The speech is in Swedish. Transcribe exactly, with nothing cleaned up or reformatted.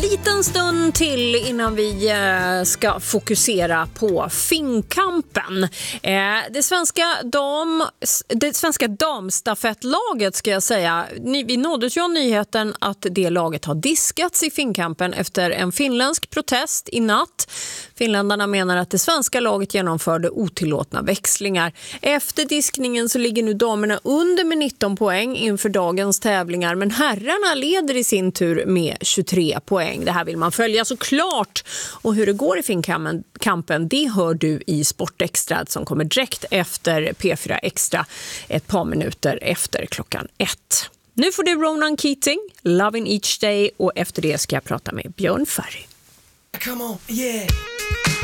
Liten stund till innan vi ska fokusera på Finnkampen. Det svenska, dam, det svenska damstafettlaget ska jag säga. Vi nåddes ju av nyheten att det laget har diskats i Finnkampen efter en finländsk protest i natt. Finländarna menar att det svenska laget genomförde otillåtna växlingar. Efter diskningen så ligger nu damerna under med nitton poäng inför dagens tävlingar. Men herrarna leder i sin tur med tjugotre poäng. Det här vill man följa såklart. Och hur det går i Finnkampen, det hör du i Sportextra som kommer direkt efter P fyra Extra ett par minuter efter klockan ett. Nu får du Ronan Keating, Loving Each Day, och efter det ska jag prata med Björn Ferry. Come on, yeah.